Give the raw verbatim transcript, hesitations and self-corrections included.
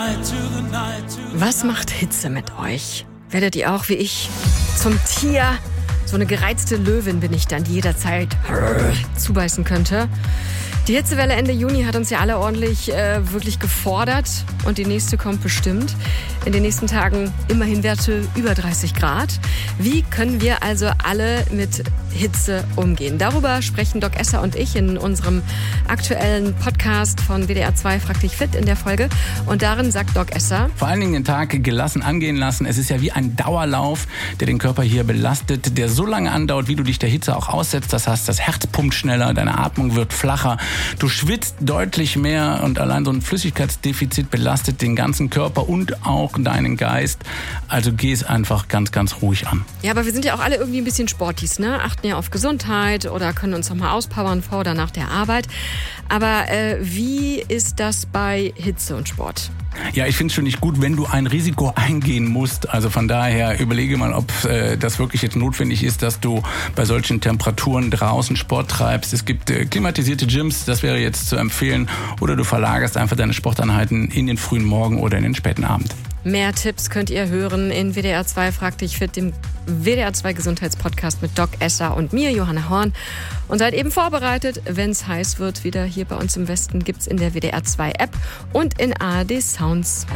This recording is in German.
Was macht Hitze mit euch? Werdet ihr auch wie ich zum Tier? So eine gereizte Löwin bin ich dann, die jederzeit zubeißen könnte. Die Hitzewelle Ende Juni hat uns ja alle ordentlich äh, wirklich gefordert und die nächste kommt bestimmt. In den nächsten Tagen immerhin Werte über dreißig Grad. Wie können wir also alle mit Hitze umgehen? Darüber sprechen Doc Esser und ich in unserem aktuellen Podcast von W D R zwei Frag dich fit in der Folge. Und darin sagt Doc Esser: Vor allen Dingen den Tag gelassen angehen lassen. Es ist ja wie ein Dauerlauf, der den Körper hier belastet, der so lange andauert, wie du dich der Hitze auch aussetzt. Das heißt, das Herz pumpt schneller, deine Atmung wird flacher. Du schwitzt deutlich mehr und allein so ein Flüssigkeitsdefizit belastet den ganzen Körper und auch deinen Geist. Also geh es einfach ganz, ganz ruhig an. Ja, aber wir sind ja auch alle irgendwie ein bisschen Sportis, ne? Achten ja auf Gesundheit oder können uns noch mal auspowern vor oder nach der Arbeit. Aber äh, wie ist das bei Hitze und Sport? Ja, ich finde es schon nicht gut, wenn du ein Risiko eingehen musst. Also von daher überlege mal, ob äh, das wirklich jetzt notwendig ist, dass du bei solchen Temperaturen draußen Sport treibst. Es gibt äh, klimatisierte Gyms, das wäre jetzt zu empfehlen. Oder du verlagerst einfach deine Sporteinheiten in den frühen Morgen oder in den späten Abend. Mehr Tipps könnt ihr hören in W D R zwei Frag dich fit, dem W D R zwei Gesundheitspodcast mit Doc Esser und mir, Johanna Horn. Und seid eben vorbereitet, wenn es heiß wird. Wieder hier bei uns im Westen gibt's in der W D R zwei App und in A R D Sounds.